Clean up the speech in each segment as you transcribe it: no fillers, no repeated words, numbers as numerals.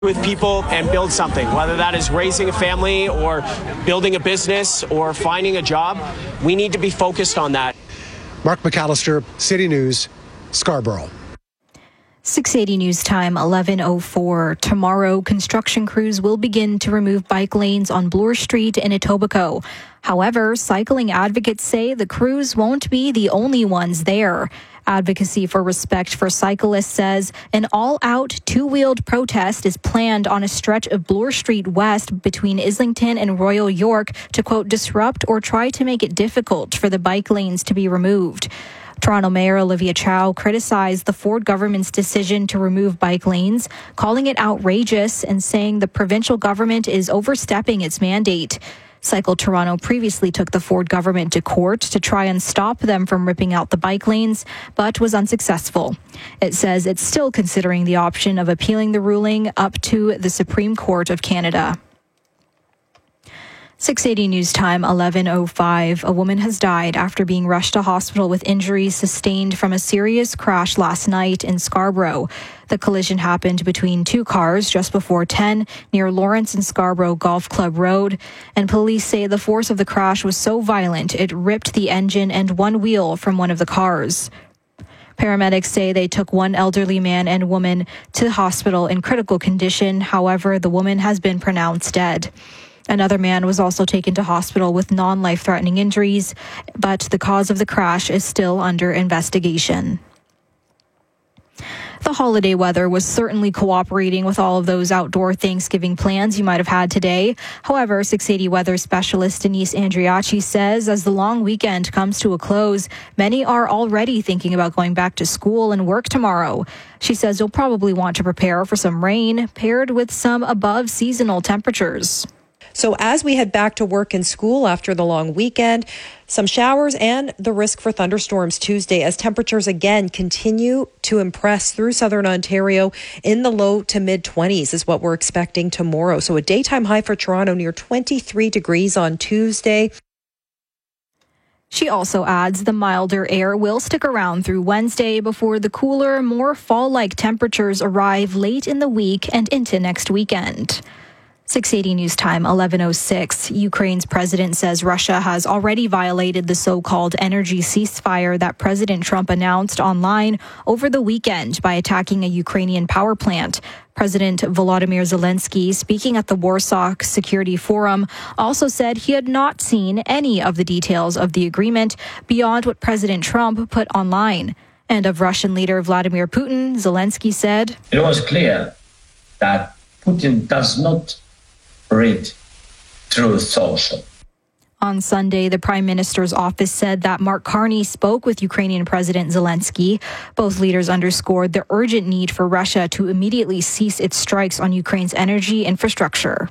with people and build something, whether that is raising a family or building a business or finding a job. We need to be focused on that. Mark McAllister, City News, Scarborough. 680 News Time, 11:04. Tomorrow, construction crews will begin to remove bike lanes on Bloor Street in Etobicoke. However, cycling advocates say the crews won't be the only ones there. Advocacy for Respect for Cyclists says an all-out two-wheeled protest is planned on a stretch of Bloor Street West between Islington and Royal York to, quote, disrupt or try to make it difficult for the bike lanes to be removed. Toronto Mayor Olivia Chow criticized the Ford government's decision to remove bike lanes, calling it outrageous and saying the provincial government is overstepping its mandate. Cycle Toronto previously took the Ford government to court to try and stop them from ripping out the bike lanes, but was unsuccessful. It says it's still considering the option of appealing the ruling up to the Supreme Court of Canada. 680 News Time, 11:05. A woman has died after being rushed to hospital with injuries sustained from a serious crash last night in Scarborough. The collision happened between two cars just before 10 near Lawrence and Scarborough Golf Club Road, and police say the force of the crash was so violent it ripped the engine and one wheel from one of the cars. Paramedics say they took one elderly man and woman to the hospital in critical condition. However, the woman has been pronounced dead. Another man was also taken to hospital with non-life-threatening injuries, but the cause of the crash is still under investigation. The holiday weather was certainly cooperating with all of those outdoor Thanksgiving plans you might have had today. However, 680 weather specialist Denise Andriachi says as the long weekend comes to a close, many are already thinking about going back to school and work tomorrow. She says you'll probably want to prepare for some rain paired with some above seasonal temperatures. So as we head back to work and school after the long weekend, some showers and the risk for thunderstorms Tuesday as temperatures again continue to impress through southern Ontario in the low to mid 20s is what we're expecting tomorrow. So a daytime high for Toronto near 23 degrees on Tuesday. She also adds the milder air will stick around through Wednesday before the cooler, more fall-like temperatures arrive late in the week and into next weekend. 680 News Time, 11:06. Ukraine's president says Russia has already violated the so-called energy ceasefire that President Trump announced online over the weekend by attacking a Ukrainian power plant. President Volodymyr Zelensky, speaking at the Warsaw Security Forum, also said he had not seen any of the details of the agreement beyond what President Trump put online. And of Russian leader Vladimir Putin, Zelensky said, "It was clear that Putin does not read Truth Social." On Sunday, the Prime Minister's office said that Mark Carney spoke with Ukrainian President Zelensky. Both leaders underscored the urgent need for Russia to immediately cease its strikes on Ukraine's energy infrastructure.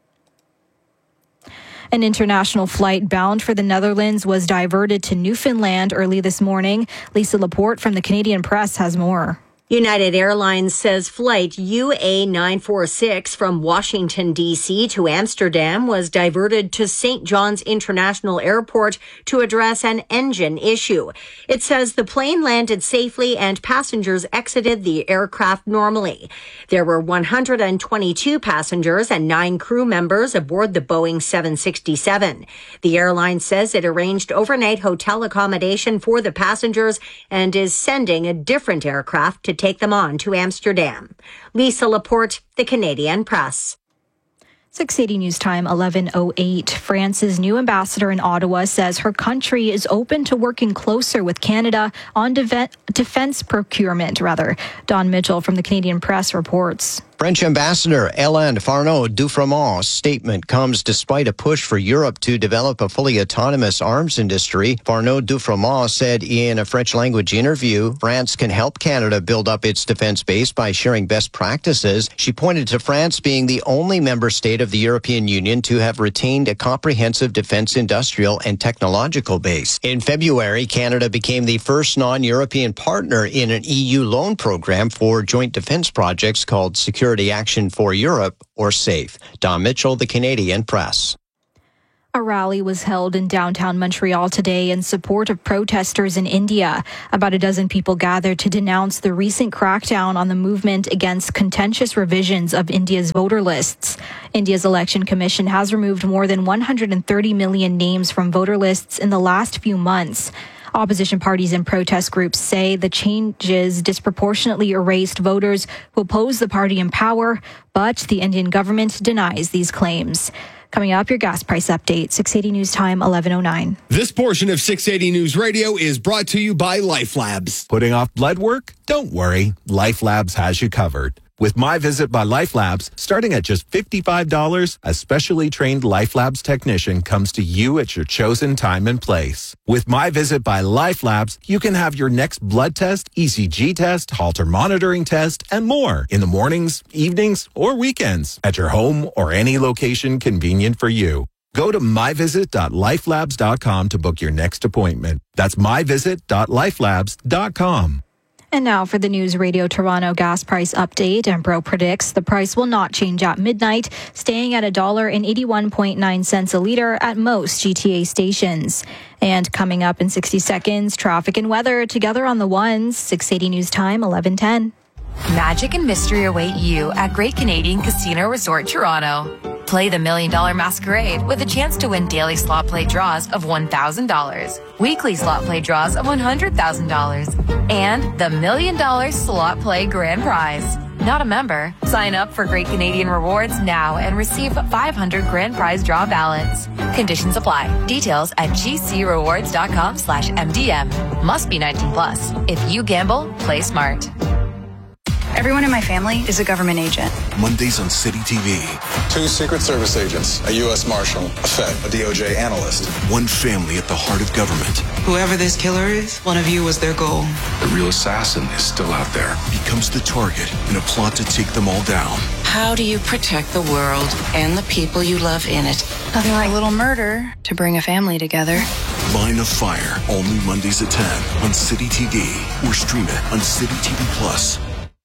An international flight bound for the Netherlands was diverted to Newfoundland early this morning. Lisa Laporte from the Canadian Press has more. United Airlines says flight UA946 from Washington, D.C. to Amsterdam was diverted to St. John's International Airport to address an engine issue. It says the plane landed safely and passengers exited the aircraft normally. There were 122 passengers and 9 crew members aboard the Boeing 767. The airline says it arranged overnight hotel accommodation for the passengers and is sending a different aircraft to take them on to Amsterdam. Lisa Laporte, the Canadian Press. 680 News Time, 11:08. France's new ambassador in Ottawa says her country is open to working closer with Canada on defense procurement. Don Mitchell from the Canadian Press reports. French Ambassador Hélène Farneau-Dufrémont's statement comes despite a push for Europe to develop a fully autonomous arms industry. Farneau-Dufrémont said in a French-language interview, France can help Canada build up its defense base by sharing best practices. She pointed to France being the only member state of the European Union to have retained a comprehensive defense industrial and technological base. In February, Canada became the first non-European partner in an EU loan program for joint defense projects called Security Action for Europe, or SAFE. Don Mitchell, the Canadian Press. A rally was held in downtown Montreal today in support of protesters in India. About a dozen people gathered to denounce the recent crackdown on the movement against contentious revisions of India's voter lists. India's election commission has removed more than 130 million names from voter lists in the last few months. Opposition parties and protest groups say the changes disproportionately erased voters who oppose the party in power, but the Indian government denies these claims. Coming up, your gas price update, 680 News Time, 11:09. This portion of 680 News Radio is brought to you by Life Labs. Putting off blood work? Don't worry. Life Labs has you covered. With My Visit by Life Labs, starting at just $55, a specially trained Life Labs technician comes to you at your chosen time and place. With My Visit by Life Labs, you can have your next blood test, ECG test, Holter monitoring test, and more in the mornings, evenings, or weekends at your home or any location convenient for you. Go to myvisit.lifelabs.com to book your next appointment. That's myvisit.lifelabs.com. And now for the News Radio Toronto gas price update. Embro predicts the price will not change at midnight, staying at $1.81.9 a litre at most GTA stations. And coming up in 60 seconds, traffic and weather together on the ones. 680 News Time, 11:10. Magic and mystery await you at Great Canadian Casino Resort Toronto. Play the $1 Million Masquerade with a chance to win daily slot play draws of $1,000, weekly slot play draws of $100,000, and the $1 Million Slot Play Grand Prize. Not a member? Sign up for Great Canadian Rewards now and receive 500 grand prize draw ballots. Conditions apply. Details at gcrewards.com/MDM. Must be 19 plus. If you gamble, play smart. Everyone in my family is a government agent. Mondays on City TV. 2 Secret Service agents, a U.S. Marshal, a Fed, a DOJ analyst. One family at the heart of government. Whoever this killer is, one of you was their goal. The real assassin is still out there. Becomes the target in a plot to take them all down. How do you protect the world and the people you love in it? Nothing like a little murder to bring a family together. Line of Fire, all new Mondays at 10 on City TV or stream it on City TV Plus.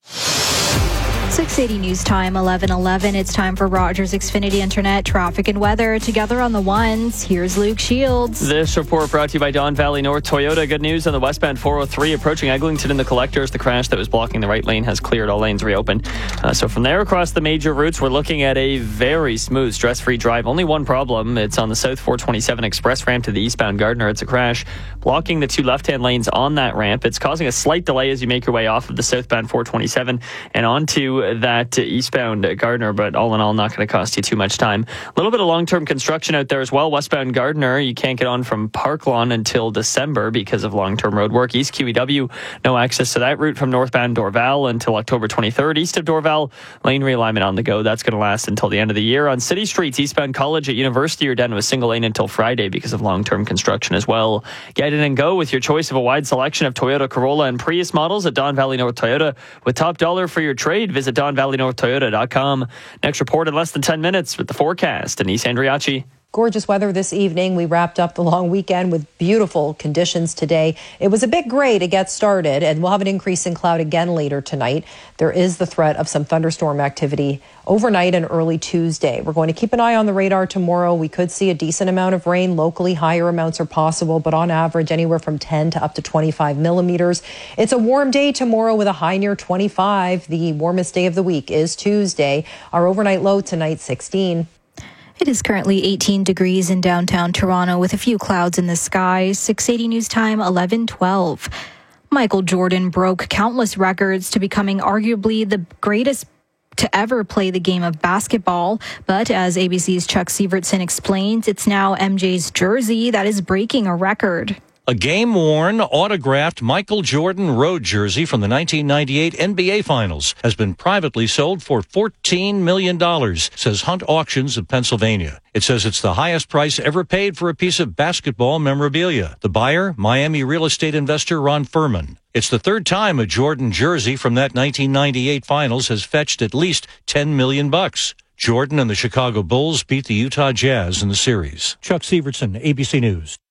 680 News Time, 11:11. It's time for Rogers Xfinity Internet traffic and weather together on the ones. Here's Luke Shields. This report brought to you by Don Valley North Toyota. Good news on the westbound 403 approaching Eglinton and the Collectors. The crash that was blocking the right lane has cleared. All lanes reopened. So from there across the major routes, we're looking at a very smooth, stress-free drive. Only one problem. It's on the South 427 express ramp to the eastbound Gardiner. It's a crash blocking the 2 left-hand lanes on that ramp. It's causing a slight delay as you make your way off of the southbound 427 and onto that eastbound Gardiner, but all in all, not going to cost you too much time. A little bit of long-term construction out there as well. Westbound Gardiner, you can't get on from Park Lawn until December because of long-term road work. East QEW, no access to that route from northbound Dorval until October 23rd. East of Dorval, lane realignment on the go. That's going to last until the end of the year. On city streets, eastbound College at University, you're down to a single lane until Friday because of long-term construction as well. Get in and go with your choice of a wide selection of Toyota Corolla and Prius models at Don Valley North Toyota. With top dollar for your trade, visit DonValleyNorthToyota.com. Next report in less than 10 minutes with the forecast. Denise Andriacci. Gorgeous weather this evening. We wrapped up the long weekend with beautiful conditions today. It was a bit gray to get started, and we'll have an increase in cloud again later tonight. There is the threat of some thunderstorm activity overnight and early Tuesday. We're going to keep an eye on the radar tomorrow. We could see a decent amount of rain. Locally, higher amounts are possible, but on average, anywhere from 10 to up to 25 millimeters. It's a warm day tomorrow with a high near 25. The warmest day of the week is Tuesday. Our overnight low tonight, 16. It is currently 18 degrees in downtown Toronto with a few clouds in the sky. 680 News Time, 11:12. Michael Jordan broke countless records to becoming arguably the greatest to ever play the game of basketball. But as ABC's Chuck Sievertson explains, it's now MJ's jersey that is breaking a record. A game-worn, autographed Michael Jordan road jersey from the 1998 NBA Finals has been privately sold for $14 million, says Hunt Auctions of Pennsylvania. It says it's the highest price ever paid for a piece of basketball memorabilia. The buyer, Miami real estate investor Ron Furman. It's the third time a Jordan jersey from that 1998 Finals has fetched at least $10 million. Jordan and the Chicago Bulls beat the Utah Jazz in the series. Chuck Sievertson, ABC News.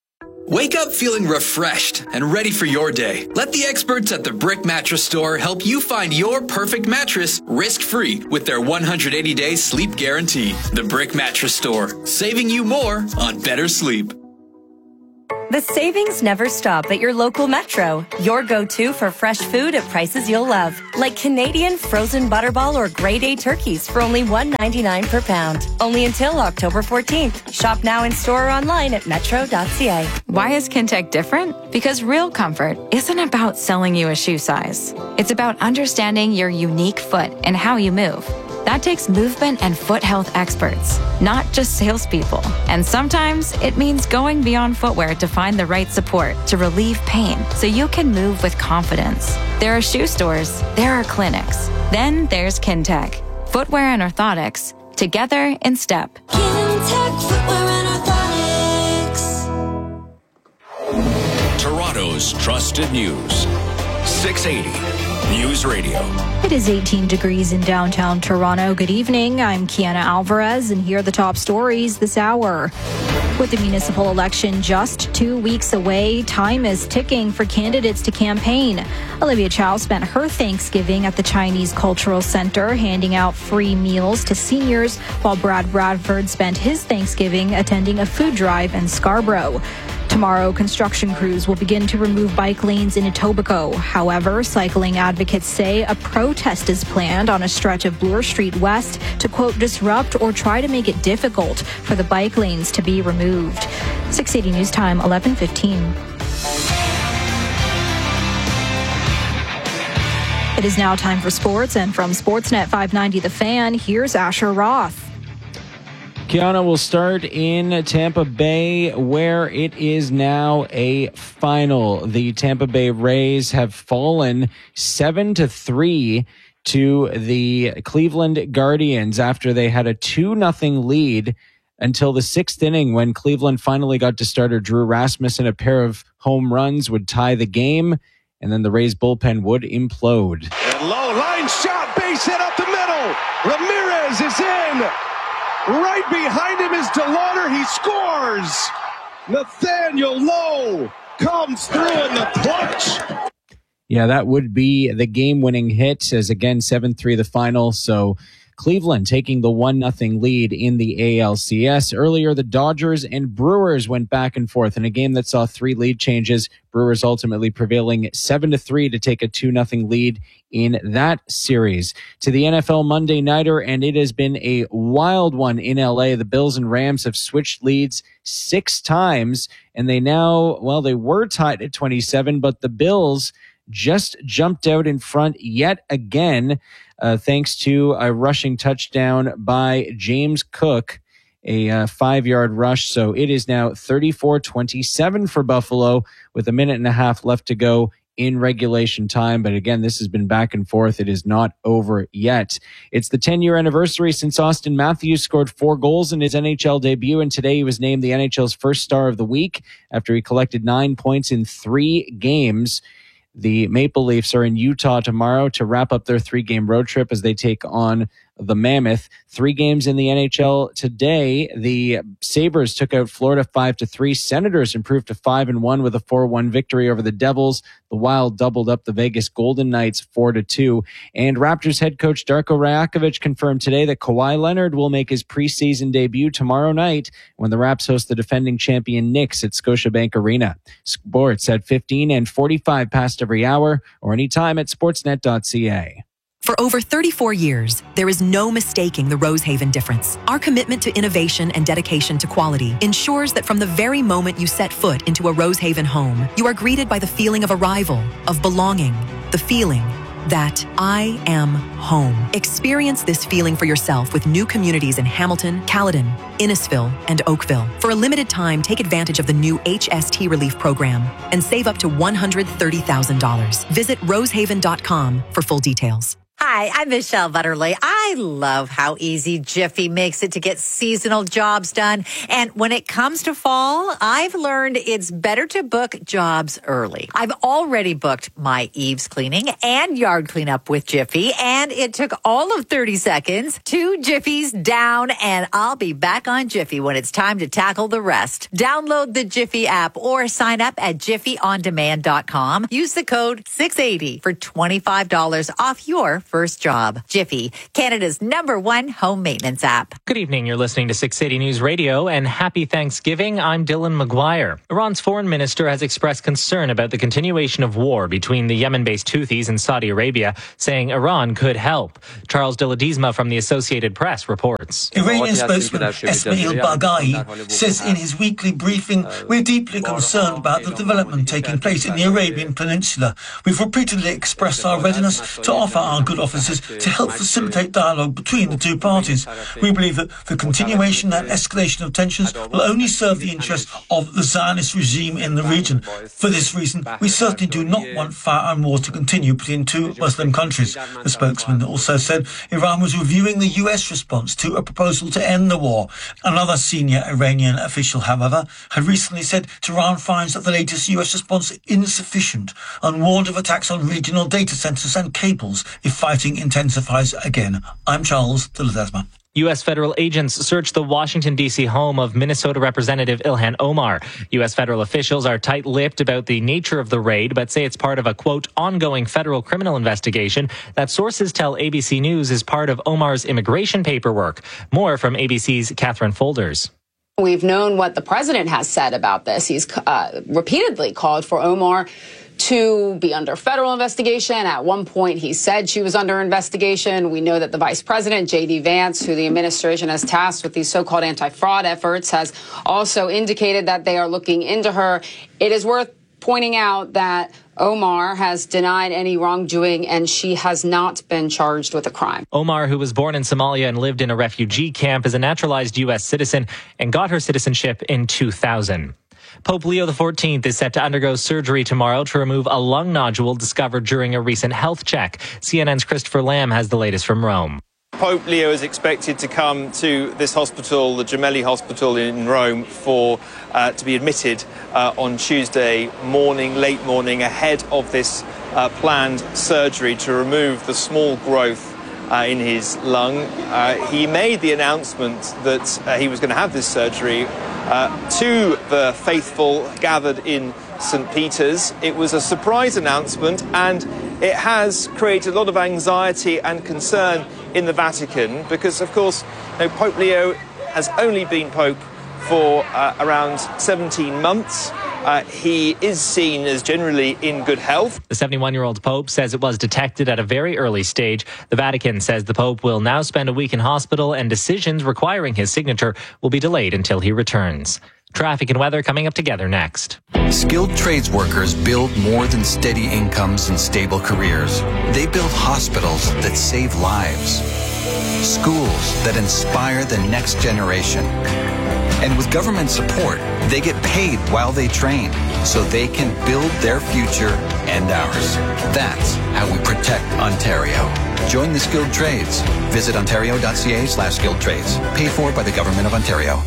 Wake up feeling refreshed and ready for your day. Let the experts at the Brick Mattress Store help you find your perfect mattress risk-free with their 180-day sleep guarantee. The Brick Mattress Store, saving you more on better sleep. The savings never stop at your local Metro. Your go-to for fresh food at prices you'll love. Like Canadian frozen butterball or grade A turkeys for only $1.99 per pound. Only until October 14th. Shop now in store or online at metro.ca. Why is Kintec different? Because real comfort isn't about selling you a shoe size. It's about understanding your unique foot and how you move. That takes movement and foot health experts, not just salespeople. And sometimes it means going beyond footwear to find the right support to relieve pain so you can move with confidence. There are shoe stores, there are clinics. Then there's Kintec. Footwear and orthotics, together in step. Kintec Footwear and Orthotics. Toronto's trusted news. 680 News Radio. It is 18 degrees in downtown Toronto. Good evening. I'm Kiana Alvarez, and here are the top stories this hour. With the municipal election just 2 weeks away, time is ticking for candidates to campaign. Olivia Chow spent her Thanksgiving at the Chinese Cultural Center, handing out free meals to seniors, while Brad Bradford spent his Thanksgiving attending a food drive in Scarborough. Tomorrow, construction crews will begin to remove bike lanes in Etobicoke. However, cycling advocates say a protest is planned on a stretch of Bloor Street West to, quote, disrupt or try to make it difficult for the bike lanes to be removed. 680 News Time, 11:15. It is now time for sports, and from Sportsnet 590 The Fan, here's Asher Roth. Kiana will start in Tampa Bay, where it is now a final. The Tampa Bay Rays have fallen 7-3 to the Cleveland Guardians after they had a 2-0 lead until the sixth inning, when Cleveland finally got to starter Drew Rasmussen. A pair of home runs would tie the game, and then the Rays bullpen would implode. And low line shot, base hit up the middle. Ramirez is in. Right behind him is DeLauder. He scores. Nathaniel Lowe comes through in the clutch. Yeah, that would be the game-winning hit, as again 7-3 the final. So Cleveland taking the 1-0 lead in the ALCS. Earlier, the Dodgers and Brewers went back and forth in a game that saw 3 lead changes. Brewers ultimately prevailing 7-3 to take a 2-0 lead in that series. To the NFL Monday Nighter, and it has been a wild one in LA. The Bills and Rams have switched leads 6 times, and they now, well, they were tied at 27, but the Bills just jumped out in front yet again, thanks to a rushing touchdown by James Cook, a 5-yard rush. So it is now 34-27 for Buffalo with a minute and a half left to go in regulation time. But again, this has been back and forth. It is not over yet. It's the 10-year anniversary since Austin Matthews scored 4 goals in his NHL debut, and today he was named the NHL's first star of the week after he collected 9 points in 3 games. The Maple Leafs are in Utah tomorrow to wrap up their 3-game road trip as they take on the Mammoth. 3 games in the NHL today. The Sabres took out Florida 5-3. Senators improved to 5-1 with a 4-1 victory over the Devils. The Wild doubled up the Vegas Golden Knights 4-2. And Raptors head coach Darko Rajakovic confirmed today that Kawhi Leonard will make his preseason debut tomorrow night when the Raps host the defending champion Knicks at Scotiabank Arena. Sports at 15 and 45 past every hour, or anytime at sportsnet.ca. For over 34 years, there is no mistaking the Rosehaven difference. Our commitment to innovation and dedication to quality ensures that from the very moment you set foot into a Rosehaven home, you are greeted by the feeling of arrival, of belonging, the feeling that I am home. Experience this feeling for yourself with new communities in Hamilton, Caledon, Innisfil, and Oakville. For a limited time, take advantage of the new HST Relief Program and save up to $130,000. Visit rosehaven.com for full details. Hi, I'm Michelle Butterly. I love how easy Jiffy makes it to get seasonal jobs done. And when it comes to fall, I've learned it's better to book jobs early. I've already booked my eaves cleaning and yard cleanup with Jiffy, and it took all of 30 seconds. 2 Jiffies down, and I'll be back on Jiffy when it's time to tackle the rest. Download the Jiffy app or sign up at jiffyondemand.com. Use the code 680 for $25 off your first job. Jiffy, Canada's #1 home maintenance app. Good evening. You're listening to 680 News Radio, and happy Thanksgiving. I'm Dylan McGuire. Iran's foreign minister has expressed concern about the continuation of war between the Yemen-based Houthis and Saudi Arabia, saying Iran could help. Charles de Ledesma from the Associated Press reports. Iranian spokesman Esmail Baghaei says in his weekly briefing, "We're deeply concerned about the development taking place in the Arabian Peninsula. We've repeatedly expressed our readiness to offer our good offices to help facilitate dialogue between the two parties. We believe that the continuation and escalation of tensions will only serve the interests of the Zionist regime in the region. For this reason, we certainly do not want fire and war to continue between two Muslim countries." The spokesman also said Iran was reviewing the US response to a proposal to end the war. Another senior Iranian official, however, had recently said Tehran finds that the latest US response insufficient and warned of attacks on regional data centers and cables if fighting intensifies again. I'm Charles de Ledesma. U.S. federal agents searched the Washington, D.C. home of Minnesota Representative Ilhan Omar. U.S. federal officials are tight-lipped about the nature of the raid, but say it's part of a, quote, ongoing federal criminal investigation that sources tell ABC News is part of Omar's immigration paperwork. More from ABC's Catherine Folders. We've known what the president has said about this. He's repeatedly called for Omar to be under federal investigation. At one point, he said she was under investigation. We know that the vice president, J.D. Vance, who the administration has tasked with these so-called anti-fraud efforts, has also indicated that they are looking into her. It is worth pointing out that Omar has denied any wrongdoing, and she has not been charged with a crime. Omar, who was born in Somalia and lived in a refugee camp, is a naturalized U.S. citizen and got her citizenship in 2000. Pope Leo XIV is set to undergo surgery tomorrow to remove a lung nodule discovered during a recent health check. CNN's Christopher Lamb has the latest from Rome. Pope Leo is expected to come to this hospital, the Gemelli Hospital in Rome, to be admitted on Tuesday morning, late morning, ahead of this planned surgery to remove the small growth in his lung. He made the announcement that he was going to have this surgery to the faithful gathered in St. Peter's. It was a surprise announcement, and it has created a lot of anxiety and concern in the Vatican because, of course, Pope Leo has only been Pope for around 17 months. He is seen as generally in good health. The 71-year-old Pope says it was detected at a very early stage. The Vatican says the Pope will now spend a week in hospital, and decisions requiring his signature will be delayed until he returns. Traffic and weather coming up together next. Skilled trades workers build more than steady incomes and stable careers. They build hospitals that save lives, schools that inspire the next generation. And with government support, they get paid while they train so they can build their future and ours. That's how we protect Ontario. Join the skilled trades. Visit ontario.ca/skilled trades. Paid for by the Government of Ontario.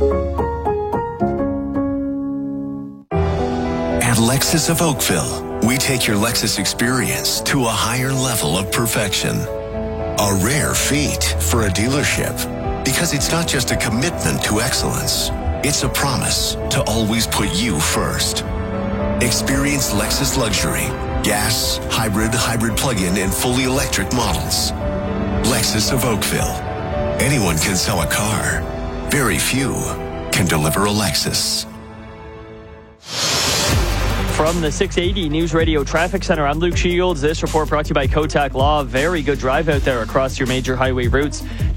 At Lexus of Oakville, we take your Lexus experience to a higher level of perfection. A rare feat for a dealership, because it's not just a commitment to excellence, it's a promise to always put you first. Experience Lexus Luxury, gas, hybrid plug-in, and fully electric models. Lexus of Oakville. Anyone can sell a car. Very few can deliver a Lexus. From the 680 News Radio Traffic Center, I'm Luke Shields. This report brought to you by Kotak Law. Very good drive out there across your major highway routes.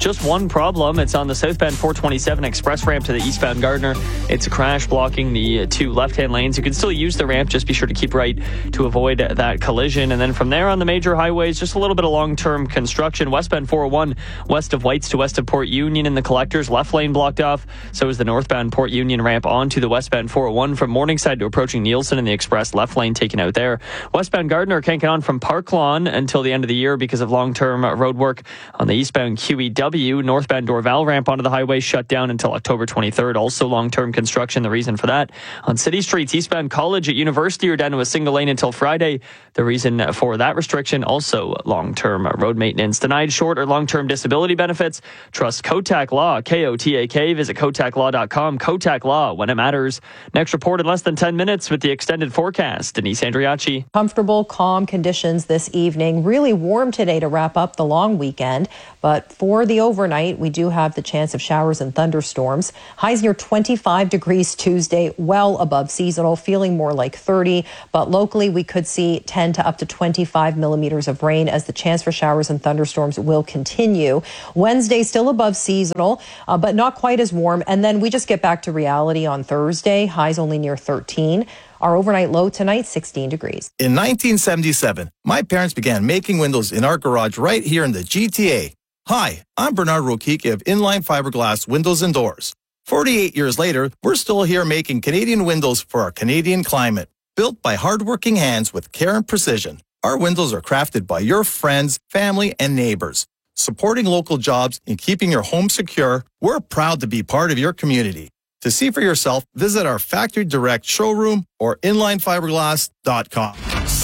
just one problem. It's on the southbound 427 express ramp to the eastbound Gardiner. It's a crash blocking the two left-hand lanes. You can still use the ramp. Just be sure to keep right to avoid that collision. And then from there on the major highways, just a little bit of long-term construction. Westbound 401 west of Whites to west of Port Union in the collectors. Left lane blocked off. So is the northbound Port Union ramp onto the westbound 401 from Morningside to approaching Nielsen in the express. Left lane taken out there. Westbound Gardiner can't get on from Park Lawn until the end of the year because of long-term road work on the eastbound QEW. Northbound Dorval ramp onto the highway shut down until October 23rd. Also long-term construction. The reason for that on city streets, eastbound College at University are down to a single lane until Friday. The reason for that restriction, also long-term road maintenance. Denied short or long-term disability benefits? Trust Kotak Law, K-O-T-A-K. Visit kotaklaw.com. Kotak Law, when it matters. Next report in less than 10 minutes with the extended forecast. Denise Andriacci. Comfortable, calm conditions this evening. Really warm today to wrap up the long weekend. But for the overnight, we do have the chance of showers and thunderstorms. Highs near 25 degrees Tuesday, well above seasonal, feeling more like 30. But locally, we could see 10 to up to 25 millimeters of rain as the chance for showers and thunderstorms will continue. Wednesday, still above seasonal, but not quite as warm. And then we just get back to reality on Thursday. Highs only near 13. Our overnight low tonight, 16 degrees. In 1977, my parents began making windows in our garage right here in the GTA. Hi, I'm Bernard Rokiki of Inline Fiberglass Windows and Doors. 48 years later, we're still here making Canadian windows for our Canadian climate. Built by hardworking hands with care and precision, our windows are crafted by your friends, family, and neighbors. Supporting local jobs and keeping your home secure, we're proud to be part of your community. To see for yourself, visit our Factory Direct showroom or inlinefiberglass.com.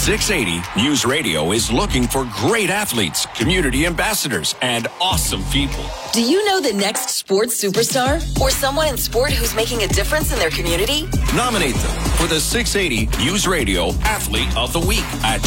680 News Radio is looking for great athletes, community ambassadors, and awesome people. Do you know the next sports superstar or someone in sport who's making a difference in their community? Nominate them for the 680 News Radio Athlete of the Week at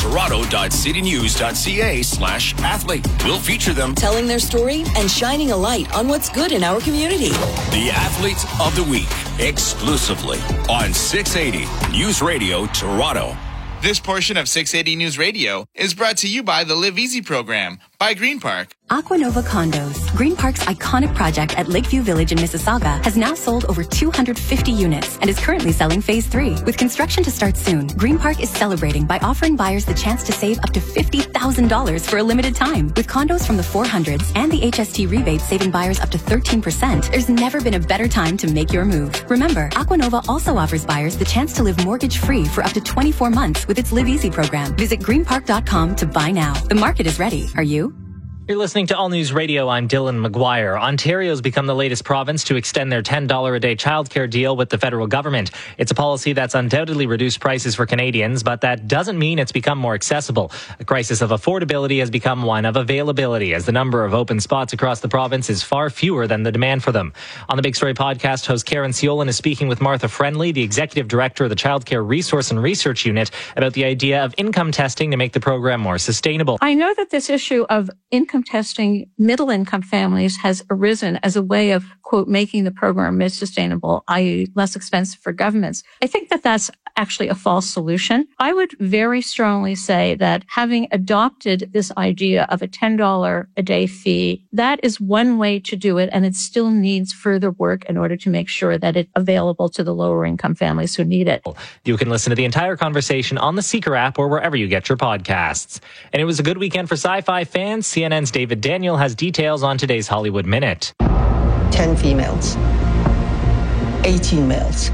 toronto.citynews.ca/athlete. We'll feature them telling their story and shining a light on what's good in our community. The Athlete of the Week, exclusively on 680 News Radio Toronto. This portion of 680 News Radio is brought to you by the Live Easy program by Green Park. Aquanova Condos, Green Park's iconic project at Lakeview Village in Mississauga, has now sold over 250 units and is currently selling Phase 3. With construction to start soon, Green Park is celebrating by offering buyers the chance to save up to $50,000 for a limited time. With condos from the 400s and the HST rebate saving buyers up to 13%, there's never been a better time to make your move. Remember, Aquanova also offers buyers the chance to live mortgage-free for up to 24 months with its Live Easy program. Visit greenpark.com to buy now. The market is ready. Are you? You're listening to All News Radio. I'm Dylan McGuire. Ontario's become the latest province to extend their $10 a day childcare deal with the federal government. It's a policy that's undoubtedly reduced prices for Canadians, but that doesn't mean it's become more accessible. A crisis of affordability has become one of availability, as the number of open spots across the province is far fewer than the demand for them. On the Big Story podcast, host Karen Siolan is speaking with Martha Friendly, the executive director of the Childcare Resource and Research Unit, about the idea of income testing to make the program more sustainable. I know that this issue of income testing middle-income families has arisen as a way of, quote, making the program more sustainable, i.e. less expensive for governments. I think that that's actually a false solution. I would very strongly say that having adopted this idea of a $10 a day fee, that is one way to do it, and it still needs further work in order to make sure that it's available to the lower income families who need it. You can listen to the entire conversation on the Seeker app or wherever you get your podcasts. And it was a good weekend for sci-fi fans. CNN's David Daniel has details on today's Hollywood Minute. 10 females, 18 males,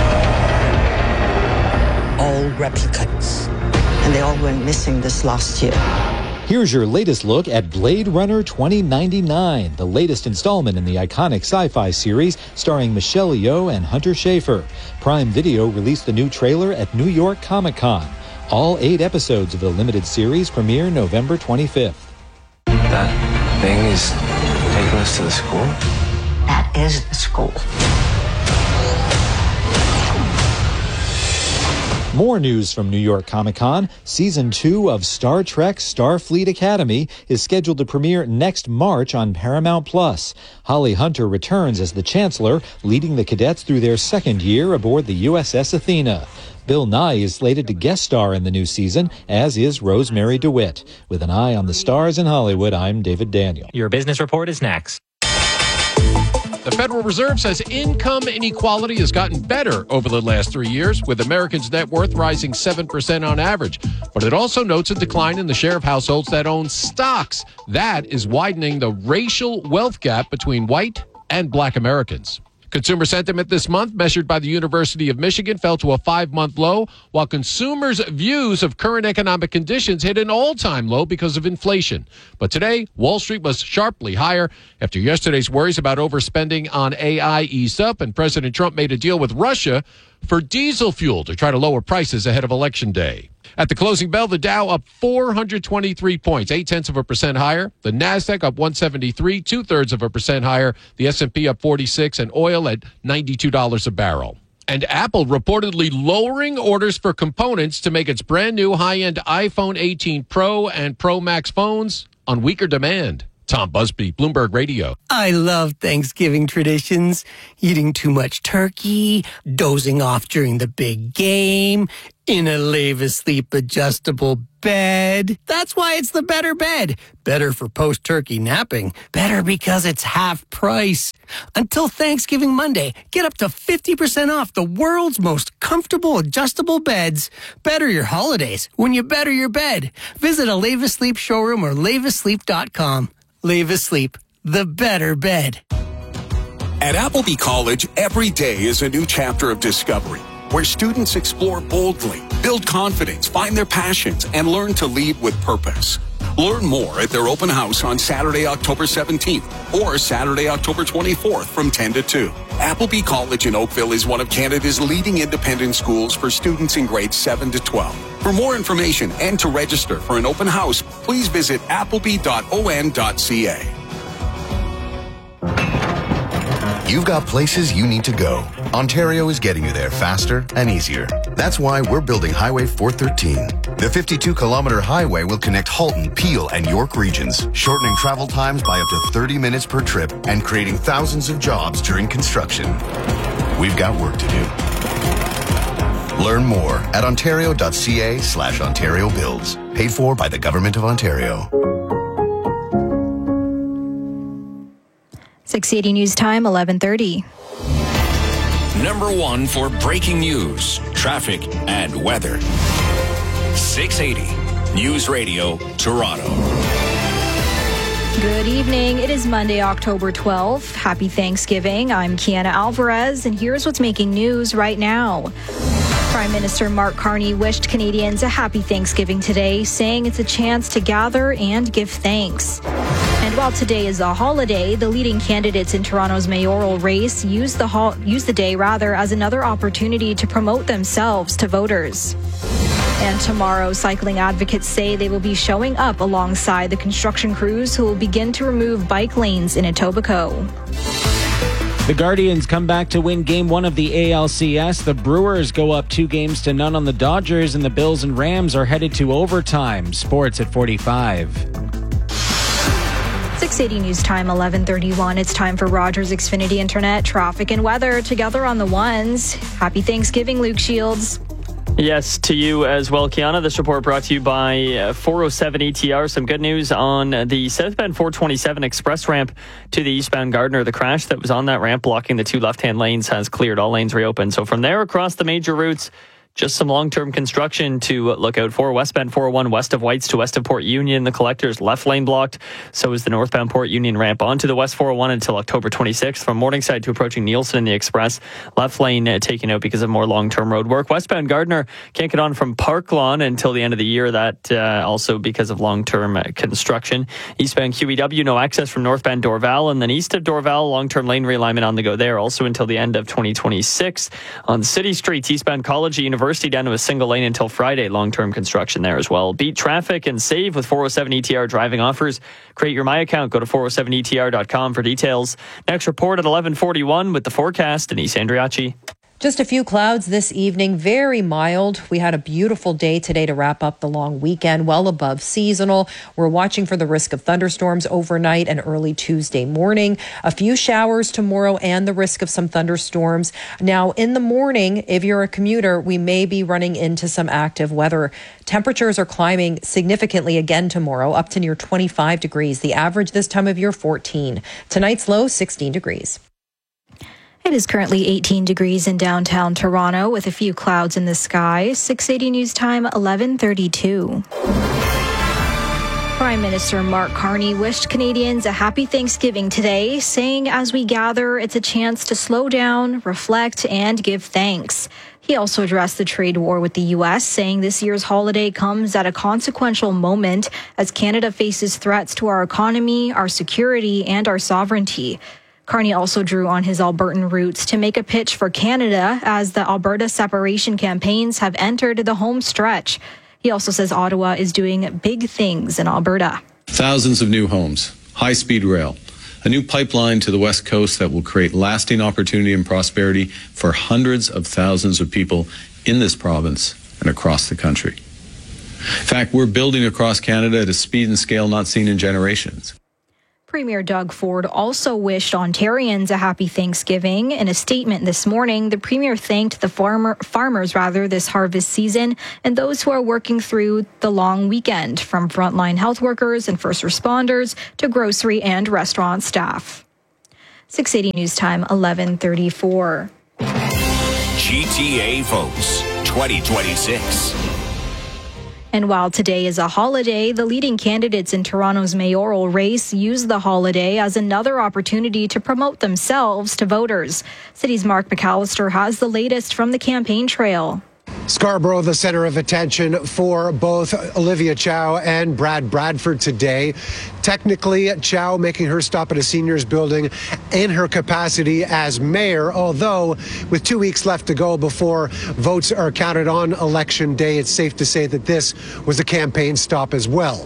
all replicants, and they all went missing this last year. Here's your latest look at Blade Runner 2099, the latest installment in the iconic sci-fi series starring Michelle Yeoh and Hunter Schafer. Prime Video released the new trailer at New York Comic Con. All 8 episodes of the limited series premiere November 25th. That thing is taking us to the school? That is the school. More news from New York Comic Con. Season 2 of Star Trek Starfleet Academy is scheduled to premiere next March on Paramount+. Holly Hunter returns as the Chancellor, leading the cadets through their second year aboard the USS Athena. Bill Nye is slated to guest star in the new season, as is Rosemary DeWitt. With an eye on the stars in Hollywood, I'm David Daniel. Your business report is next. The Federal Reserve says income inequality has gotten better over the last 3 years, with Americans' net worth rising 7% on average. But it also notes a decline in the share of households that own stocks. That is widening the racial wealth gap between white and black Americans. Consumer sentiment this month, measured by the University of Michigan, fell to a 5-month low, while consumers' views of current economic conditions hit an all-time low because of inflation. But today, Wall Street was sharply higher after yesterday's worries about overspending on AI eased up, and President Trump made a deal with Russia for diesel fuel to try to lower prices ahead of Election Day. At the closing bell, the Dow up 423 points, 0.8% higher. The Nasdaq up 173, 0.2% higher. The S&P up 46, and oil at $92 a barrel. And Apple reportedly lowering orders for components to make its brand new high-end iPhone 18 Pro and Pro Max phones on weaker demand. Tom Busby, Bloomberg Radio. I love Thanksgiving traditions. Eating too much turkey, dozing off during the big game, in a Lave Asleep adjustable bed. That's why it's the better bed. Better for post-turkey napping. Better because it's half price. Until Thanksgiving Monday, get up to 50% off the world's most comfortable adjustable beds. Better your holidays when you better your bed. Visit a Lave Asleep showroom or laveasleep.com. Lave Asleep, the better bed. At Appleby College, every day is a new chapter of discovery, where students explore boldly, build confidence, find their passions, and learn to lead with purpose. Learn more at their open house on Saturday, October 17th or Saturday, October 24th from 10 to 2. Appleby College in Oakville is one of Canada's leading independent schools for students in grades 7 to 12. For more information and to register for an open house, please visit appleby.on.ca. You've got places you need to go. Ontario is getting you there faster and easier. That's why we're building Highway 413. The 52-kilometer highway will connect Halton, Peel, and York regions, shortening travel times by up to 30 minutes per trip and creating thousands of jobs during construction. We've got work to do. Learn more at ontario.ca/Ontario Builds. Paid for by the Government of Ontario. 680 News Time, 11:30. Number 1 for breaking news, traffic, and weather. 680 News Radio, Toronto. Good evening. It is Monday, October 12th. Happy Thanksgiving. I'm Kiana Alvarez, and here's what's making news right now. Prime Minister Mark Carney wished Canadians a happy Thanksgiving today, saying it's a chance to gather and give thanks. And while today is a holiday, the leading candidates in Toronto's mayoral race use the day as another opportunity to promote themselves to voters. And tomorrow, cycling advocates say they will be showing up alongside the construction crews who will begin to remove bike lanes in Etobicoke. The Guardians come back to win Game 1 of the ALCS. The Brewers go up 2-0 on the Dodgers, and the Bills and Rams are headed to overtime. Sports at 45. 680 News Time, 11:31. It's time for Rogers Xfinity Internet traffic and weather together on the ones. Happy Thanksgiving, Luke Shields. Yes, to you as well, Kiana. This report brought to you by 407 ETR. Some good news on the southbound 427 express ramp to the eastbound Gardiner. The crash that was on that ramp blocking the 2 left-hand lanes has cleared. All lanes reopened. So from there across the major routes, just some long-term construction to look out for. Westbound 401 west of Whites to west of Port Union. The collector's left lane blocked. So is the northbound Port Union ramp onto the West 401 until October 26th. From Morningside to approaching Nielsen in the Express. Left lane taken out because of more long-term road work. Westbound Gardiner can't get on from Park Lawn until the end of the year. That also because of long-term construction. Eastbound QEW, no access from northbound Dorval. And then east of Dorval, long-term lane realignment on the go there. Also until the end of 2026. On city streets, eastbound College University down to a single lane until Friday. Long-term construction there as well. Beat traffic and save with 407 ETR driving offers. Create your My Account. Go to 407ETR.com for details. Next report at 11:41 with the forecast. Denise Andriachi. Just a few clouds this evening, very mild. We had a beautiful day today to wrap up the long weekend, well above seasonal. We're watching for the risk of thunderstorms overnight and early Tuesday morning. A few showers tomorrow and the risk of some thunderstorms. Now, in the morning, if you're a commuter, we may be running into some active weather. Temperatures are climbing significantly again tomorrow, up to near 25 degrees. The average this time of year, 14. Tonight's low, 16 degrees. It is currently 18 degrees in downtown Toronto with a few clouds in the sky. 680 News Time, 11:32. Prime Minister Mark Carney wished Canadians a happy Thanksgiving today, saying as we gather, it's a chance to slow down, reflect, and give thanks. He also addressed the trade war with the U.S., saying this year's holiday comes at a consequential moment as Canada faces threats to our economy, our security, and our sovereignty. Carney also drew on his Albertan roots to make a pitch for Canada as the Alberta separation campaigns have entered the home stretch. He also says Ottawa is doing big things in Alberta. Thousands of new homes, high-speed rail, a new pipeline to the West Coast that will create lasting opportunity and prosperity for hundreds of thousands of people in this province and across the country. In fact, we're building across Canada at a speed and scale not seen in generations. Premier Doug Ford also wished Ontarians a happy Thanksgiving. In a statement this morning, the Premier thanked the farmers this harvest season and those who are working through the long weekend, from frontline health workers and first responders to grocery and restaurant staff. 680 News Time, 11:34. GTA votes 2026. And while today is a holiday, the leading candidates in Toronto's mayoral race use the holiday as another opportunity to promote themselves to voters. City's Mark McAllister has the latest from the campaign trail. Scarborough, the center of attention for both Olivia Chow and Brad Bradford today. Technically, Chow making her stop at a seniors building in her capacity as mayor, although with 2 weeks left to go before votes are counted on Election Day, it's safe to say that this was a campaign stop as well.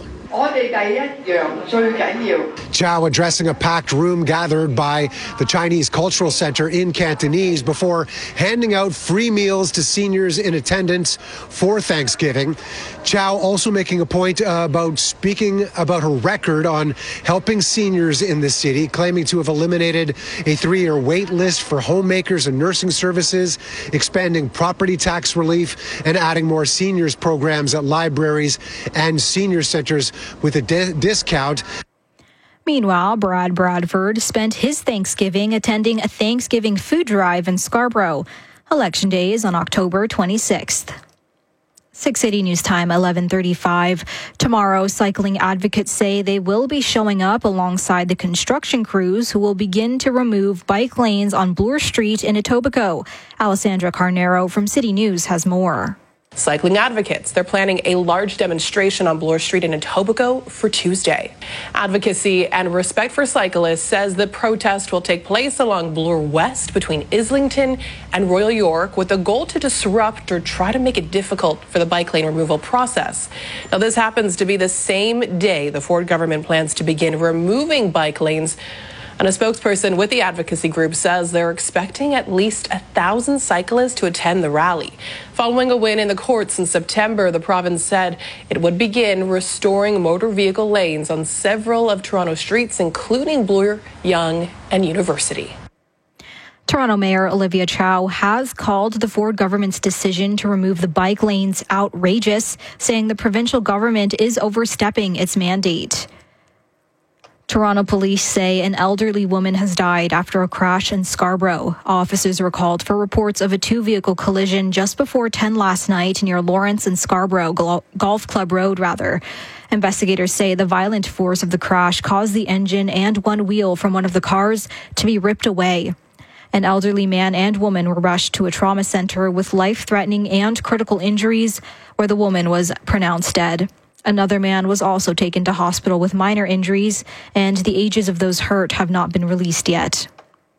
Chow addressing a packed room gathered by the Chinese Cultural Center in Cantonese before handing out free meals to seniors in attendance for Thanksgiving. Chow also making a point about speaking about her record on helping seniors in the city, claiming to have eliminated a 3-year wait list for homemakers and nursing services, expanding property tax relief, and adding more seniors programs at libraries and senior centers with a discount. Meanwhile, Brad Bradford spent his Thanksgiving attending a Thanksgiving food drive in Scarborough. Election Day is on October 26th. 680 News Time, 11:35. Tomorrow, cycling advocates say they will be showing up alongside the construction crews who will begin to remove bike lanes on Bloor Street in Etobicoke. Alessandra Carnero from City News has more. Cycling advocates, they're planning a large demonstration on Bloor Street in Etobicoke for Tuesday. Advocacy and Respect for Cyclists says the protest will take place along Bloor West between Islington and Royal York with the goal to disrupt or try to make it difficult for the bike lane removal process. Now, this happens to be the same day the Ford government plans to begin removing bike lanes. And a spokesperson with the advocacy group says they're expecting at least 1,000 cyclists to attend the rally. Following a win in the courts in September, the province said it would begin restoring motor vehicle lanes on several of Toronto streets, including Bloor, Yonge, and University. Toronto Mayor Olivia Chow has called the Ford government's decision to remove the bike lanes outrageous, saying the provincial government is overstepping its mandate. Toronto police say an elderly woman has died after a crash in Scarborough. Officers were called for reports of a 2-vehicle collision just before 10 last night near Lawrence and Scarborough Golf Club Road, Investigators say the violent force of the crash caused the engine and one wheel from one of the cars to be ripped away. An elderly man and woman were rushed to a trauma center with life-threatening and critical injuries, where the woman was pronounced dead. Another man was also taken to hospital with minor injuries, and the ages of those hurt have not been released yet.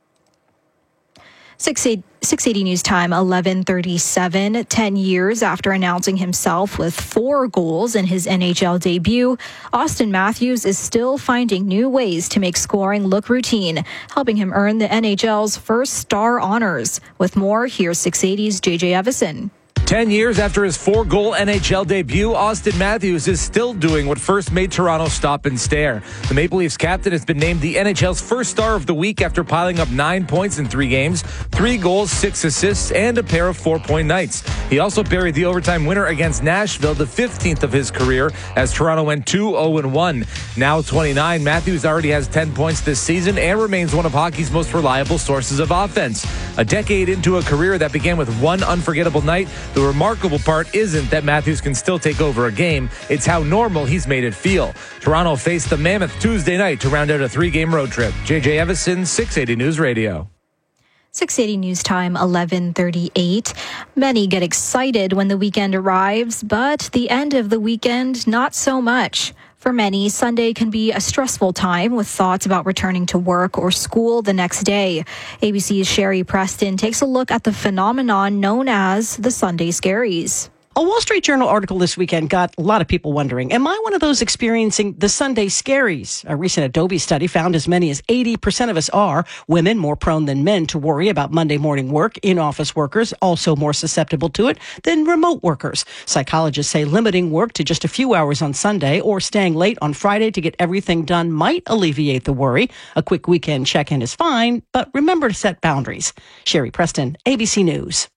680 News Time, 11:37. 10 years after announcing himself with 4 goals in his NHL debut, Austin Matthews is still finding new ways to make scoring look routine, helping him earn the NHL's first star honors. With more, here's 680's JJ Evison. 10 years after his 4-goal NHL debut, Auston Matthews is still doing what first made Toronto stop and stare. The Maple Leafs captain has been named the NHL's first star of the week after piling up 9 points in 3 games, 3 goals, 6 assists, and a pair of 4-point nights. He also buried the overtime winner against Nashville, the 15th of his career, as Toronto went 2-0-1. Now 29, Matthews already has 10 points this season and remains one of hockey's most reliable sources of offense. A decade into a career that began with one unforgettable night, the remarkable part isn't that Matthews can still take over a game, it's how normal he's made it feel. Toronto faced the Mammoth Tuesday night to round out a 3-game road trip. JJ Evison, 680 News Radio. 680 News Time, 11:38. Many get excited when the weekend arrives, but the end of the weekend, not so much. For many, Sunday can be a stressful time with thoughts about returning to work or school the next day. ABC's Sherry Preston takes a look at the phenomenon known as the Sunday Scaries. A Wall Street Journal article this weekend got a lot of people wondering, am I one of those experiencing the Sunday scaries? A recent Adobe study found as many as 80% of us are, women more prone than men to worry about Monday morning work, in-office workers also more susceptible to it than remote workers. Psychologists say limiting work to just a few hours on Sunday or staying late on Friday to get everything done might alleviate the worry. A quick weekend check-in is fine, but remember to set boundaries. Sherry Preston, ABC News.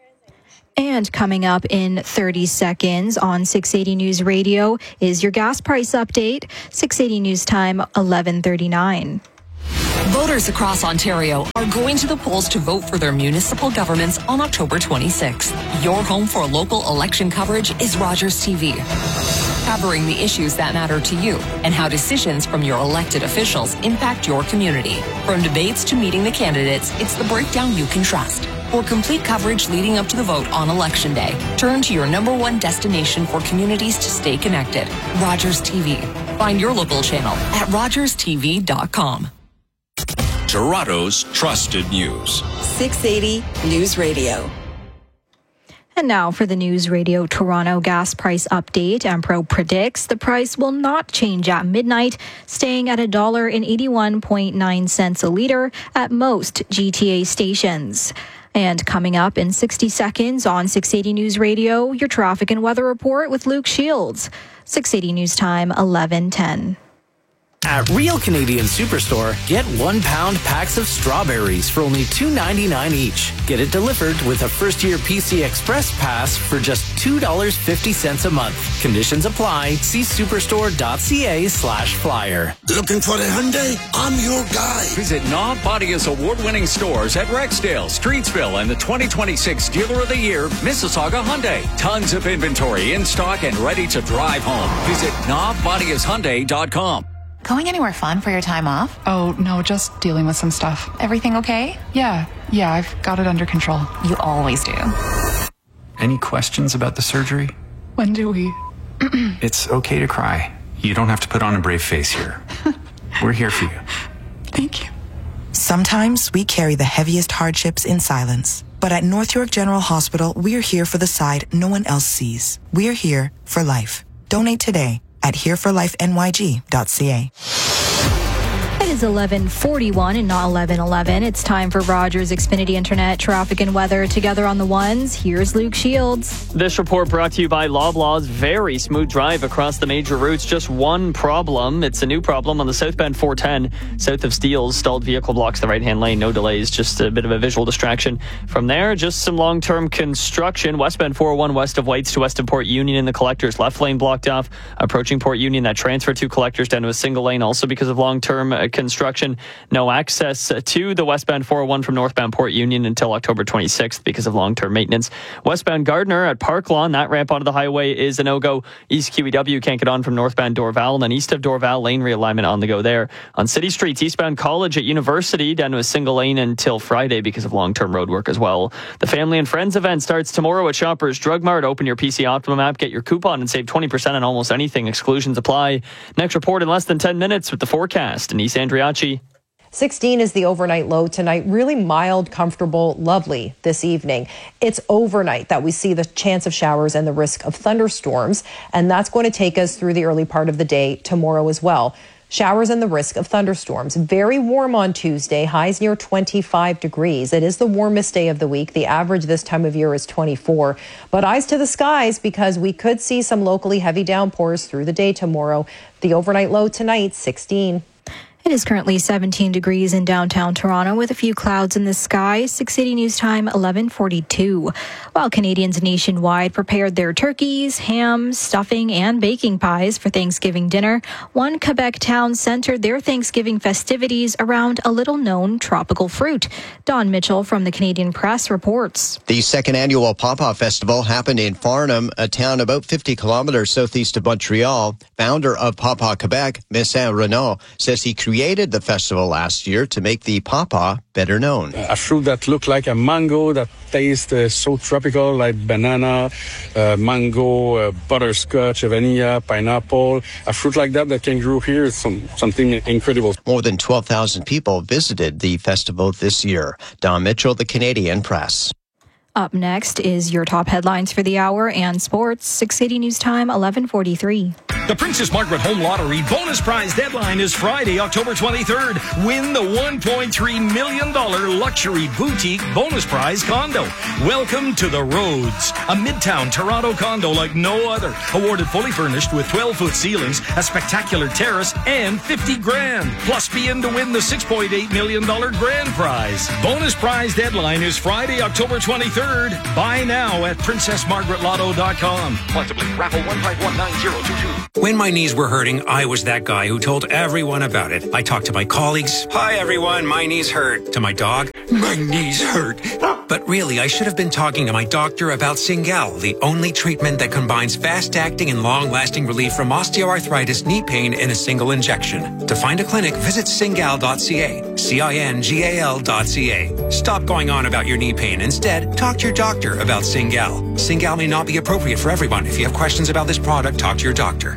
And coming up in 30 seconds on 680 News Radio is your gas price update. 680 News Time, 11:39. Voters across Ontario are going to the polls to vote for their municipal governments on October 26th. Your home for local election coverage is Rogers TV, covering the issues that matter to you and how decisions from your elected officials impact your community. From debates to meeting the candidates, it's the breakdown you can trust. For complete coverage leading up to the vote on Election Day, turn to your #1 destination for communities to stay connected, Rogers TV. Find your local channel at rogerstv.com. Toronto's trusted news. 680 News Radio. And now for the News Radio Toronto gas price update. Ampro predicts the price will not change at midnight, staying at $1.81.9 a litre at most GTA stations. And coming up in 60 seconds on 680 News Radio, your traffic and weather report with Luke Shields. 680 News Time, 11:10. At Real Canadian Superstore, get 1-pound packs of strawberries for only $2.99 each. Get it delivered with a first-year PC Express pass for just $2.50 a month. Conditions apply. See superstore.ca/flyer. Looking for a Hyundai? I'm your guy. Visit Knob Bodia's award-winning stores at Rexdale, Streetsville, and the 2026 Dealer of the Year, Mississauga Hyundai. Tons of inventory in stock and ready to drive home. Visit knobbodiashyundai.com. Going anywhere fun for your time off? Oh, no, just dealing with some stuff. Everything okay? Yeah, I've got it under control. You always do. Any questions about the surgery? When do we? It's okay to cry. You don't have to put on a brave face here. We're here for you. Thank you. Sometimes we carry the heaviest hardships in silence. But at North York General Hospital, we're here for the side no one else sees. We're here for life. Donate today at hereforlifenyg.ca. It is 11:41 and not 11:11. It's time for Rogers Xfinity Internet traffic and weather together on the ones. Here's Luke Shields. This report brought to you by Loblaw's very smooth drive across the major routes. Just one problem. It's a new problem on the southbound 410 south of Steeles. Stalled vehicle blocks the right-hand lane. No delays. Just a bit of a visual distraction. From there, just some long-term construction. Westbound 401 west of Whites to west of Port Union in the Collectors. Left lane blocked off. Approaching Port Union, that transfer to Collectors down to a single lane. Also because of long-term construction. No access to the westbound 401 from northbound Port Union until October 26th because of long-term maintenance. Westbound Gardner at Park Lawn, that ramp onto the highway is a no-go. East QEW can't get on from northbound Dorval, and then east of Dorval, lane realignment on the go there. On city streets, eastbound College at University down to a single lane until Friday because of long-term road work as well. The Family and Friends event starts tomorrow at Shoppers Drug Mart. Open your PC Optimum app, get your coupon, and save 20% on almost anything. Exclusions apply. Next report in less than 10 minutes with the forecast. Denise Andriacci. 16 is the overnight low tonight. Really mild, comfortable, lovely this evening. It's overnight that we see the chance of showers and the risk of thunderstorms, and that's going to take us through the early part of the day tomorrow as well. Showers and the risk of thunderstorms. Very warm on Tuesday, highs near 25 degrees. It is the warmest day of the week. The average this time of year is 24. But eyes to the skies because we could see some locally heavy downpours through the day tomorrow. The overnight low tonight, 16. It is currently 17 degrees in downtown Toronto with a few clouds in the sky. 680 News Time, 11:42. While Canadians nationwide prepared their turkeys, hams, stuffing, and baking pies for Thanksgiving dinner, one Quebec town centered their Thanksgiving festivities around a little-known tropical fruit. Don Mitchell from the Canadian Press reports. The second annual Pawpaw Festival happened in Farnham, a town about 50 kilometers southeast of Montreal. Founder of Pawpaw Quebec, Messin Renaud, says he created the festival last year to make the pawpaw better known. A fruit that looks like a mango, that tastes so tropical, like banana, mango, butterscotch, vanilla, pineapple. A fruit like that can grow here is something incredible. More than 12,000 people visited the festival this year. Don Mitchell, the Canadian Press. Up next is your top headlines for the hour and sports. 680 News Time, 11:43. The Princess Margaret Home Lottery bonus prize deadline is Friday, October 23rd. Win the $1.3 million luxury boutique bonus prize condo. Welcome to the Rhodes, a midtown Toronto condo like no other. Awarded fully furnished with 12-foot ceilings, a spectacular terrace, and $50,000. Plus be in to win the $6.8 million grand prize. Bonus prize deadline is Friday, October 23rd. Buy now at princessmargaretlotto.com. Possibly raffle 1519022. When my knees were hurting, I was that guy who told everyone about it. I talked to my colleagues. Hi, everyone. My knees hurt. To my dog. My knees hurt. But really, I should have been talking to my doctor about Cingal, the only treatment that combines fast-acting and long-lasting relief from osteoarthritis knee pain in a single injection. To find a clinic, visit cingal.ca. CINGAL.ca. Stop going on about your knee pain. Instead, talk to your doctor about Cingal. Cingal may not be appropriate for everyone. If you have questions about this product, talk to your doctor.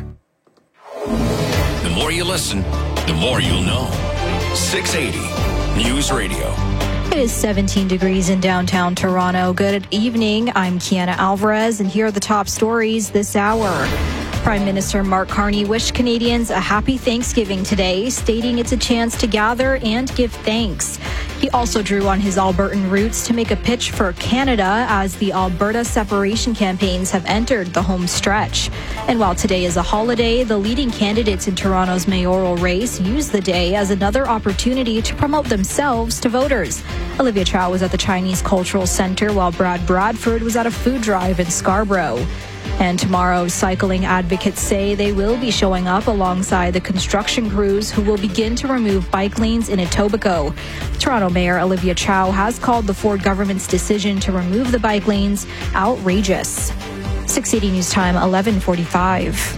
The more you listen, the more you'll know. 680 News Radio. It is 17 degrees in downtown Toronto. Good evening. I'm Kiana Alvarez, and here are the top stories this hour. Prime Minister Mark Carney wished Canadians a happy Thanksgiving today, stating it's a chance to gather and give thanks. He also drew on his Albertan roots to make a pitch for Canada as the Alberta separation campaigns have entered the home stretch. And while today is a holiday, the leading candidates in Toronto's mayoral race use the day as another opportunity to promote themselves to voters. Olivia Chow was at the Chinese Cultural Centre while Brad Bradford was at a food drive in Scarborough. And tomorrow, cycling advocates say they will be showing up alongside the construction crews who will begin to remove bike lanes in Etobicoke. Toronto Mayor Olivia Chow has called the Ford government's decision to remove the bike lanes outrageous. 680 News Time, 11:45.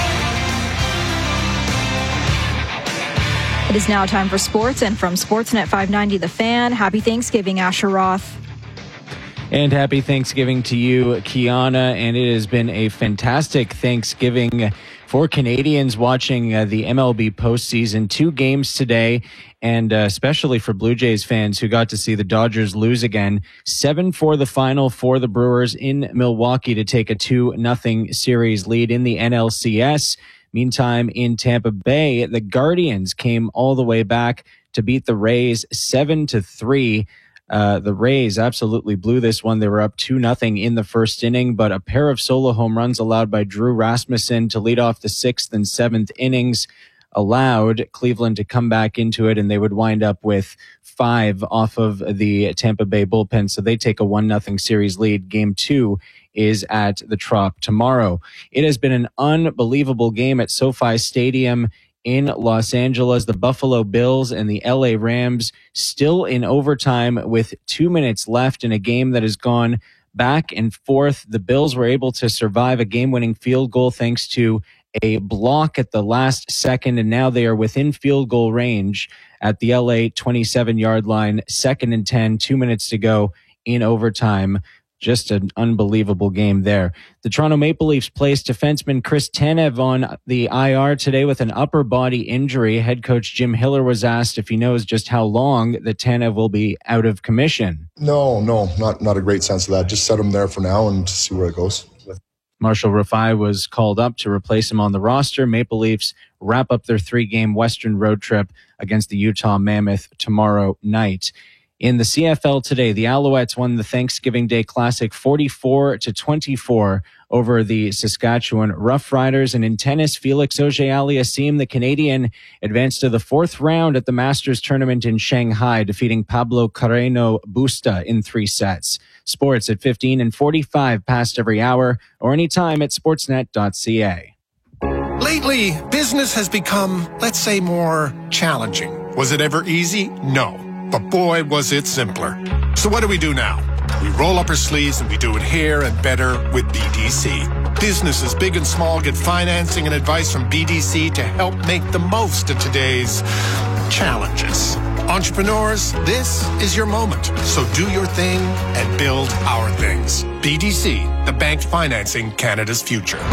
It is now time for sports, and from Sportsnet 590 The Fan, happy Thanksgiving, Asher Roth. And happy Thanksgiving to you, Kiana. And it has been a fantastic Thanksgiving for Canadians watching the MLB postseason. 2 games today, and especially for Blue Jays fans who got to see the Dodgers lose again. 7-4 the final for the Brewers in Milwaukee to take a 2-0 series lead in the NLCS. Meantime, in Tampa Bay, the Guardians came all the way back to beat the Rays 7-3. The Rays absolutely blew this one. They were up 2-0 in the first inning, but a pair of solo home runs allowed by Drew Rasmussen to lead off the 6th and 7th innings allowed Cleveland to come back into it, and they would wind up with 5 off of the Tampa Bay bullpen. So they take a 1-0 series lead. Game 2 is at the Trop tomorrow. It has been an unbelievable game at SoFi Stadium in Los Angeles. The Buffalo Bills and the LA Rams still in overtime with 2 minutes left in a game that has gone back and forth. The Bills were able to survive a game-winning field goal thanks to a block at the last second, and now they are within field goal range at the LA 27-yard line. 2nd and 10, 2 minutes to go in overtime. Just an unbelievable game there. The Toronto Maple Leafs placed defenseman Chris Tanev on the IR today with an upper body injury. Head coach Jim Hiller was asked if he knows just how long that Tanev will be out of commission. No, not a great sense of that. Just set him there for now and see where it goes. Marshall Rafai was called up to replace him on the roster. Maple Leafs wrap up their 3-game Western road trip against the Utah Mammoth tomorrow night. In the CFL today, the Alouettes won the Thanksgiving Day Classic 44-24 over the Saskatchewan Roughriders. And in tennis, Felix Auger-Aliassime, the Canadian, advanced to the 4th round at the Masters tournament in Shanghai, defeating Pablo Carreño Busta in 3 sets. Sports at 15 and 45 past every hour, or anytime at sportsnet.ca. Lately, business has become, let's say, more challenging. Was it ever easy? No. But boy, was it simpler. So what do we do now? We roll up our sleeves and we do it here and better with BDC. Businesses big and small get financing and advice from BDC to help make the most of today's challenges. Entrepreneurs, this is your moment. So do your thing and build our things. BDC, the bank financing Canada's future.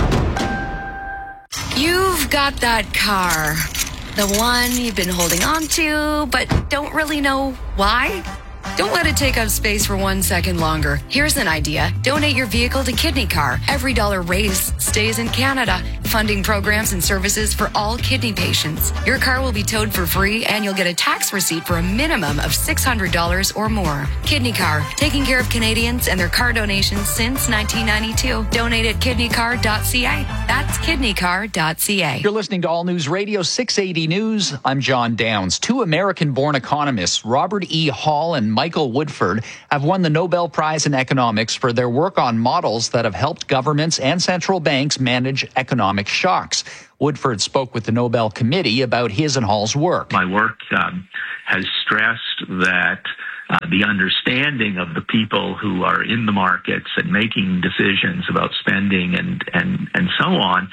You've got that car. The one you've been holding on to, but don't really know why? Don't let it take up space for 1 second longer. Here's an idea. Donate your vehicle to Kidney Car. Every dollar raised stays in Canada, funding programs and services for all kidney patients. Your car will be towed for free, and you'll get a tax receipt for a minimum of $600 or more. Kidney Car, taking care of Canadians and their car donations since 1992. Donate at kidneycar.ca. That's kidneycar.ca. You're listening to All News Radio 680 News. I'm John Downs. 2 American-born economists, Robert E. Hall and Michael Woodford, have won the Nobel Prize in Economics for their work on models that have helped governments and central banks manage economic shocks. Woodford spoke with the Nobel Committee about his and Hall's work. My work has stressed that the understanding of the people who are in the markets and making decisions about spending and so on,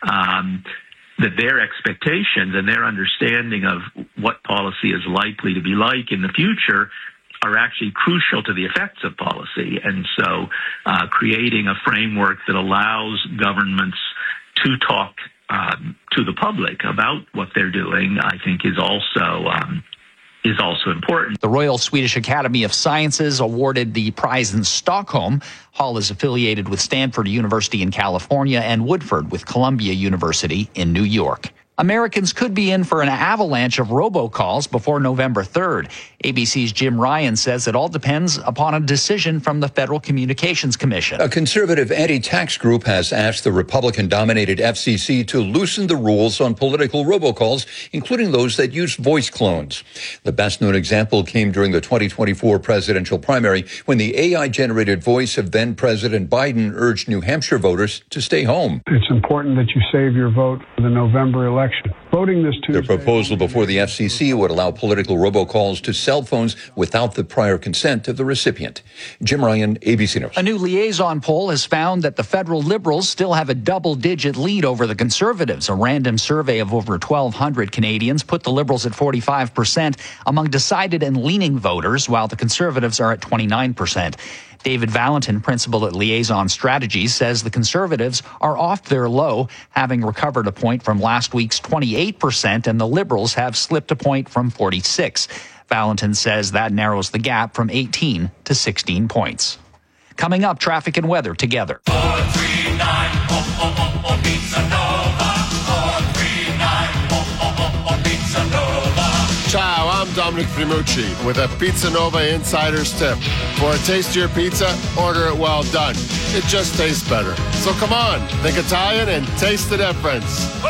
that their expectations and their understanding of what policy is likely to be like in the future are actually crucial to the effects of policy. And so creating a framework that allows governments to talk to the public about what they're doing, I think is also important. The Royal Swedish Academy of Sciences awarded the prize in Stockholm. Hall is affiliated with Stanford University in California and Woodford with Columbia University in New York. Americans could be in for an avalanche of robocalls before November 3rd. ABC's Jim Ryan says it all depends upon a decision from the Federal Communications Commission. A conservative anti-tax group has asked the Republican-dominated FCC to loosen the rules on political robocalls, including those that use voice clones. The best-known example came during the 2024 presidential primary when the AI-generated voice of then-President Biden urged New Hampshire voters to stay home. It's important that you save your vote for the November election. Voting this Tuesday. The proposal before the FCC would allow political robocalls to cell phones without the prior consent of the recipient. Jim Ryan, ABC News. A new liaison poll has found that the federal Liberals still have a double-digit lead over the Conservatives. A random survey of over 1,200 Canadians put the Liberals at 45% among decided and leaning voters, while the Conservatives are at 29%. David Valentin, principal at Liaison Strategies, says the Conservatives are off their low, having recovered a point from last week's 28%, and the Liberals have slipped a point from 46%. Valentin says that narrows the gap from 18 to 16 points. Coming up, traffic and weather together. 439 Pizza Nova. 439 Pizza Nova. Ciao, I'm Dominic Primucci with a Pizza Nova Insider's Tip. For a tastier pizza, order it well done. It just tastes better. So come on, think Italian and taste the difference.